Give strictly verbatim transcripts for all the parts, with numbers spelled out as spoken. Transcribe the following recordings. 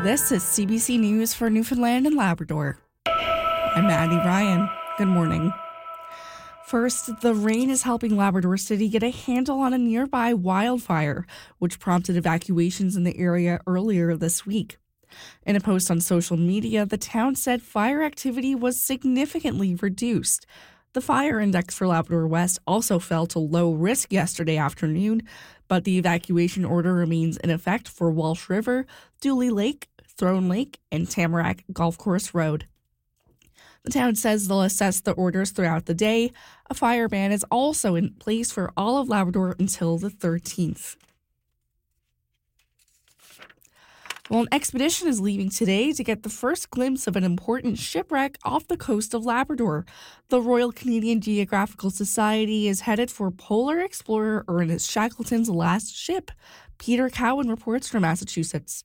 This is C B C News for Newfoundland and Labrador. I'm Maddie Ryan. Good morning. First, the rain is helping Labrador City get a handle on a nearby wildfire, which prompted evacuations in the area earlier this week. In a post on social media, the town said fire activity was significantly reduced. The fire index for Labrador West also fell to low risk yesterday afternoon, but the evacuation order remains in effect for Walsh River, Dooley Lake, Throne Lake, and Tamarack Golf Course Road. The town says they'll assess the orders throughout the day. A fire ban is also in place for all of Labrador until the thirteenth. Well, an expedition is leaving today to get the first glimpse of an important shipwreck off the coast of Labrador. The Royal Canadian Geographical Society is headed for polar explorer Ernest Shackleton's last ship. Peter Cowan reports from Massachusetts.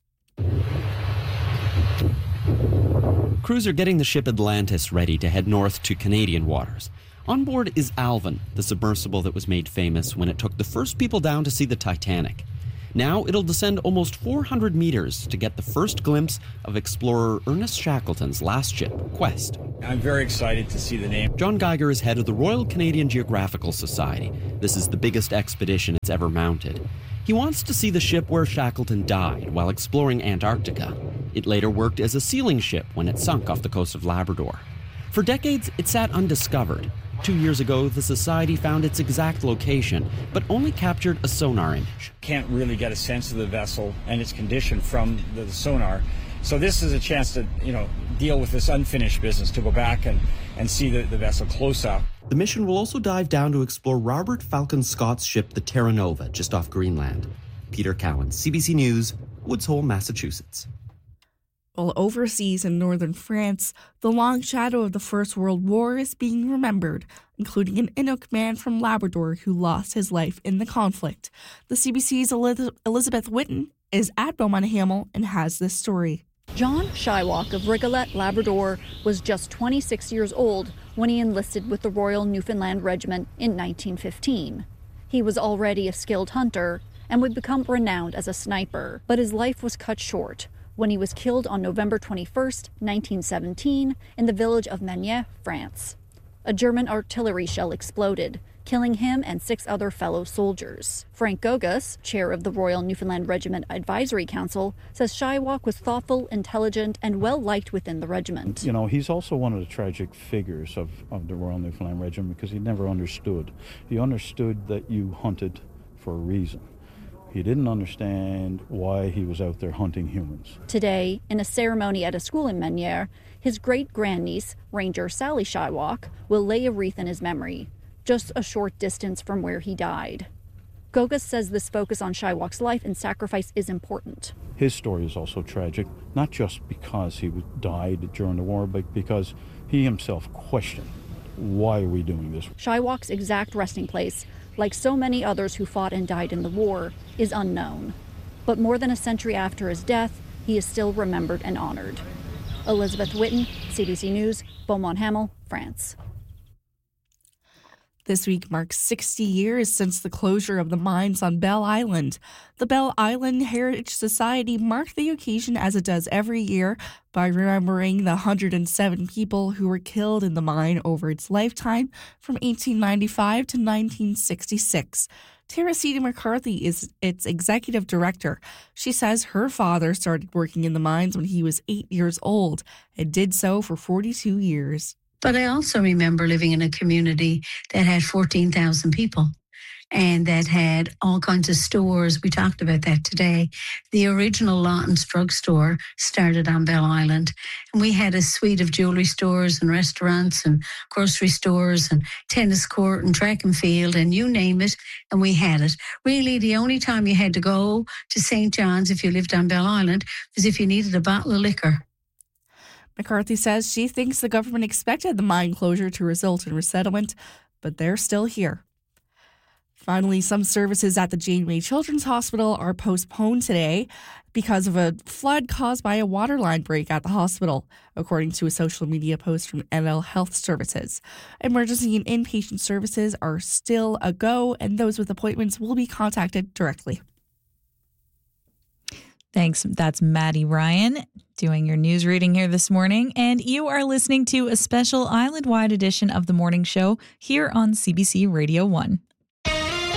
Crews are getting the ship Atlantis ready to head north to Canadian waters. On board is Alvin, the submersible that was made famous when it took the first people down to see the Titanic. Now it'll descend almost four hundred meters to get the first glimpse of explorer Ernest Shackleton's last ship, Quest. I'm very excited to see the name. John Geiger is head of the Royal Canadian Geographical Society. This is the biggest expedition it's ever mounted. He wants to see the ship where Shackleton died while exploring Antarctica. It later worked as a sealing ship when it sunk off the coast of Labrador. For decades, it sat undiscovered. Two years ago, the Society found its exact location, but only captured a sonar image. Can't really get a sense of the vessel and its condition from the sonar. So this is a chance to, you know, deal with this unfinished business, to go back and, and see the, the vessel close up. The mission will also dive down to explore Robert Falcon Scott's ship, the Terra Nova, just off Greenland. Peter Cowan, C B C News, Woods Hole, Massachusetts. Well, overseas in northern France, the long shadow of the First World War is being remembered, including an Inuk man from Labrador who lost his life in the conflict. The C B C's Elizabeth Witten is at Beaumont Hamel and has this story. John Shylock of Rigolet, Labrador, was just twenty-six years old when he enlisted with the Royal Newfoundland Regiment in nineteen fifteen. He was already a skilled hunter and would become renowned as a sniper, but his life was cut short when he was killed on November twenty-first, nineteen seventeen, in the village of Magny, France. A German artillery shell exploded, killing him and six other fellow soldiers. Frank Gogas, chair of the Royal Newfoundland Regiment Advisory Council, says Shylock was thoughtful, intelligent, and well-liked within the regiment. You know, he's also one of the tragic figures of, of the Royal Newfoundland Regiment because he never understood. He understood that you hunted for a reason. He didn't understand why he was out there hunting humans. Today, in a ceremony at a school in Magny, his great-grandniece, Ranger Sally Shylock, will lay a wreath in his memory, just a short distance from where he died. Gogas says this focus on Shylock's life and sacrifice is important. His story is also tragic, not just because he died during the war, but because he himself questioned, why are we doing this? Shylock's exact resting place, like so many others who fought and died in the war, is unknown. But more than a century after his death, he is still remembered and honored. Elizabeth Witten, C B C News, Beaumont Hamel, France. This week marks sixty years since the closure of the mines on Bell Island. The Bell Island Heritage Society marked the occasion, as it does every year, by remembering the one hundred seven people who were killed in the mine over its lifetime from eighteen ninety-five to nineteen sixty-six. Teresita McCarthy is its executive director. She says her father started working in the mines when he was eight years old and did so for forty-two years. But I also remember living in a community that had fourteen thousand people and that had all kinds of stores. We talked about that today. The original Lawton's drugstore started on Bell Island, and we had a suite of jewelry stores and restaurants and grocery stores and tennis court and track and field and you name it, and we had it. Really, the only time you had to go to Saint John's if you lived on Bell Island was if you needed a bottle of liquor. McCarthy says she thinks the government expected the mine closure to result in resettlement, but they're still here. Finally, some services at the Janeway Children's Hospital are postponed today because of a flood caused by a water line break at the hospital, according to a social media post from N L Health Services. Emergency and inpatient services are still a go, and those with appointments will be contacted directly. Thanks. That's Maddie Ryan doing your news reading here this morning. And you are listening to a special island-wide edition of The Morning Show here on C B C Radio one.